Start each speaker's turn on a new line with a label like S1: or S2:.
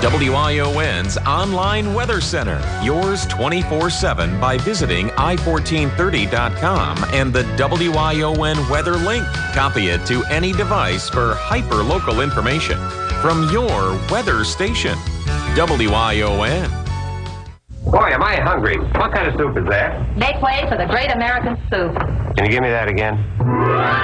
S1: WION's online weather center. Yours 24/7 by visiting i1430.com and the WION weather link. Copy it to any device for hyper-local information from your weather station. WION.
S2: Boy, am I hungry. What kind of soup is that?
S3: Make way for the Great American Soup.
S2: Can you give me that again?